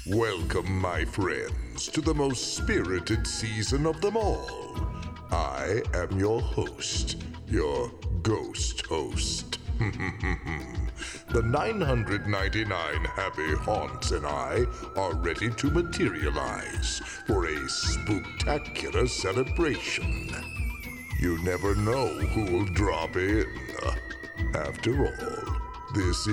Welcome, my friends, to the most spirited season of them all. I am your host, your ghost host. The 999 happy haunts and I are ready to materialize for a spooktacular celebration. You never know who will drop in. After all, this